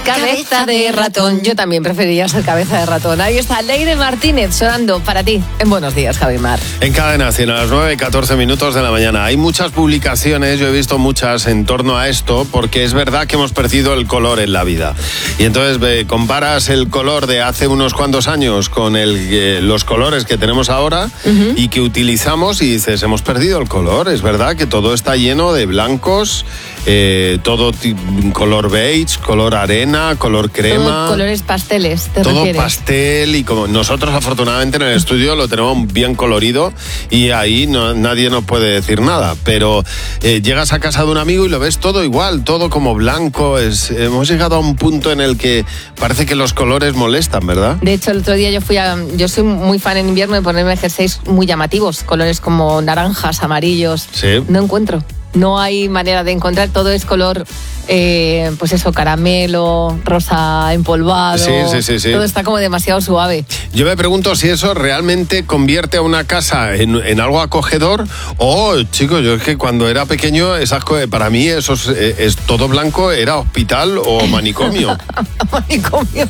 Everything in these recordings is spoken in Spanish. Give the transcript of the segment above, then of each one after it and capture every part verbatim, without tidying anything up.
Cabeza de ratón. Yo también preferiría ser cabeza de ratón. Ahí está Leire Martínez sonando para ti en Buenos Días, Javi Mar. En Cadena cien a las nueve y catorce minutos de la mañana. Hay muchas publicaciones, yo he visto muchas en torno a esto, porque es verdad que hemos perdido el color en la vida. Y entonces ve, comparas el color de hace unos cuantos años con el, eh, los colores que tenemos ahora uh-huh. y que utilizamos y dices, hemos perdido el color. Es verdad que todo está lleno de blancos, eh, todo t- color beige, color arena, color crema. Todo colores pasteles, ¿te Todo refieres? pastel, y como nosotros afortunadamente en el estudio lo tenemos bien colorido y ahí no, nadie nos puede decir nada, pero eh, llegas a casa de un amigo y lo ves todo igual, todo como blanco. Es, hemos llegado a un punto en el que parece que los colores molestan, ¿verdad? De hecho, el otro día yo fui a... Yo soy muy fan en invierno de ponerme jerseys muy llamativos, colores como naranjas, amarillos. Sí. No encuentro. No hay manera de encontrar, todo es color, eh, pues eso, caramelo, rosa empolvado. Sí, sí, sí, sí. Todo está como demasiado suave. Yo me pregunto si eso realmente convierte a una casa en, en algo acogedor o, chicos, yo es que cuando era pequeño, esas co- para mí eso es, es todo blanco, era hospital o manicomio. Manicomio.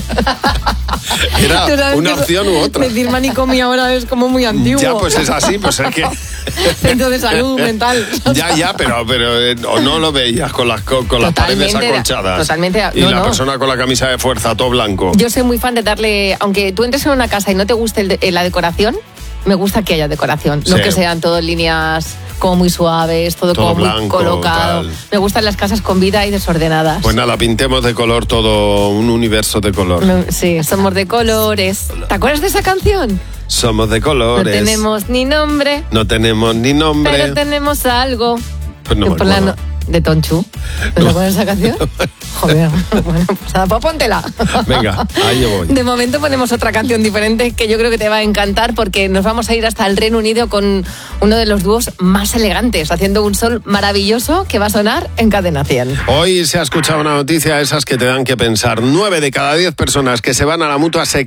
Era una opción u otra. Decir manicomio ahora es como muy antiguo. Ya, pues es así, pues es que... Centro de salud mental. Ya, ya, pero, pero eh, o no lo veías con las, con, con las paredes acolchadas. Totalmente. Y no, la no. persona con la camisa de fuerza, todo blanco. Yo soy muy fan de darle, aunque tú entres en una casa y no te guste el de, la decoración, me gusta que haya decoración, sí. No que sean todo líneas como muy suaves, todo, todo como blanco, muy colocado. Tal. Me gustan las casas con vida y desordenadas. Pues nada, pintemos de color todo un universo de color. Sí, somos de colores. ¿Te acuerdas de esa canción? Somos de colores. No tenemos ni nombre. No tenemos ni nombre. Pero tenemos algo. Pues no me por la no- de Tonchu. ¿Te no. acuerdas de esa canción? Joder, bueno, pues nada, pues póntela. Venga, ahí yo voy. De momento ponemos otra canción diferente que yo creo que te va a encantar porque nos vamos a ir hasta el Reino Unido con uno de los dúos más elegantes, haciendo un sol maravilloso que va a sonar en Cadena cien. Hoy se ha escuchado una noticia, esas que te dan que pensar. Nueve de cada diez personas que se van a la Mutua se